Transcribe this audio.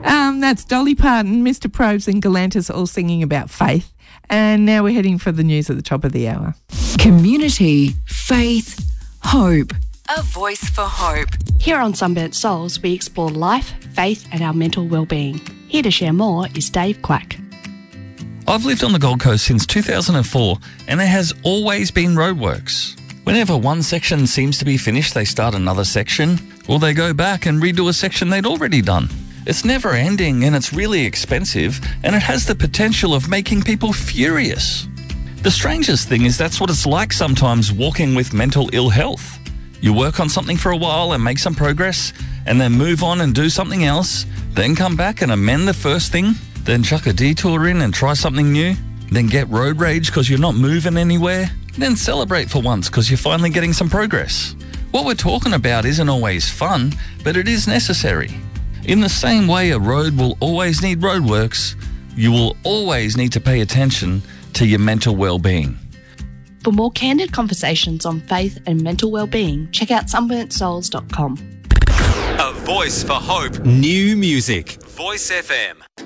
That's Dolly Parton, Mr. Probes and Galantis all singing about faith. And now we're heading for the news at the top of the hour. Community, faith, hope. A voice for hope. Here on Sunburnt Souls, we explore life, faith and our mental well-being. Here to share more is Dave Quack. I've lived on the Gold Coast since 2004 and there has always been roadworks. Whenever one section seems to be finished, they start another section, or they go back and redo a section they'd already done. It's never ending and it's really expensive and it has the potential of making people furious. The strangest thing is that's what it's like sometimes walking with mental ill health. You work on something for a while and make some progress and then move on and do something else, then come back and amend the first thing, then chuck a detour in and try something new, then get road rage because you're not moving anywhere, then celebrate for once because you're finally getting some progress. What we're talking about isn't always fun, but it is necessary. In the same way a road will always need roadworks, you will always need to pay attention to your mental well-being. For more candid conversations on faith and mental well-being, check out sunburntsouls.com. A voice for hope. New music. Voice FM.